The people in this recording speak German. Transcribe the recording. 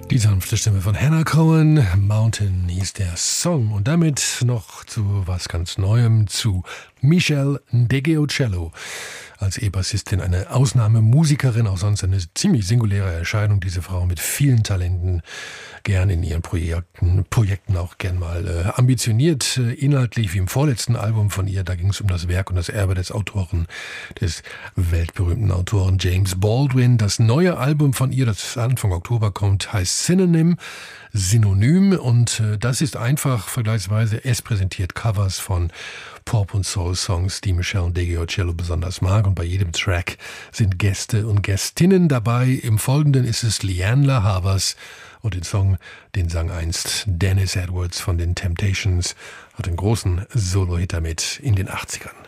Die sanfte Stimme von Hannah Cohen, Mountain hieß der Song. Und damit noch zu was ganz Neuem, zu Michelle Ndegeocello. Als E-Bassistin eine Ausnahmemusikerin, auch sonst eine ziemlich singuläre Erscheinung, diese Frau mit vielen Talenten, gern in ihren Projekten auch gern mal ambitioniert, inhaltlich wie im vorletzten Album von ihr, da ging es um das Werk und das Erbe des weltberühmten Autoren James Baldwin. Das neue Album von ihr, das Anfang Oktober kommt, heißt Synonym, und das ist einfach vergleichsweise, es präsentiert Covers von Pop- und Soul-Songs, die Michelle Ndegeocello besonders mag, und bei jedem Track sind Gäste und Gästinnen dabei. Im Folgenden ist es Lianne La Havas, und den Song, den sang einst Dennis Edwards von den Temptations, hat einen großen Solo-Hit damit in den 80ern.